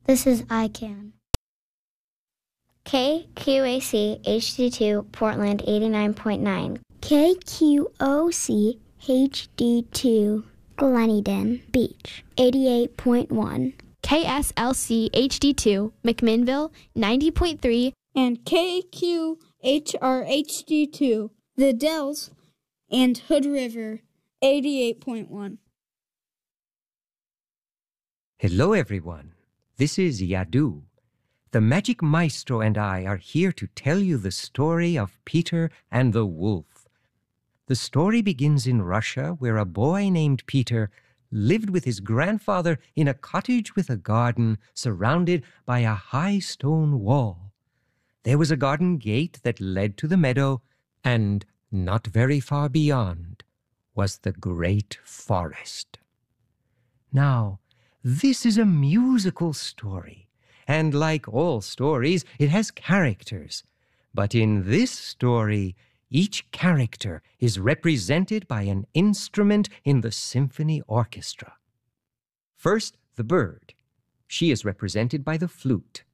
This is ICANN. KQAC HD2 Portland 89.9. KQOC HD2 Gleneden Beach 88.1. KSLC HD2 McMinnville 90.3. And KQHR HD2 The Dells and Hood River 88.1. Hello, everyone. This is Yadu. The Magic Maestro and I are here to tell you the story of Peter and the Wolf. The story begins in Russia, where a boy named Peter lived with his grandfather in a cottage with a garden surrounded by a high stone wall. There was a garden gate that led to the meadow, and not very far beyond was the great forest. Now, this is a musical story, and like all stories, it has characters. But in this story, each character is represented by an instrument in the symphony orchestra. First, the bird. She is represented by the flute.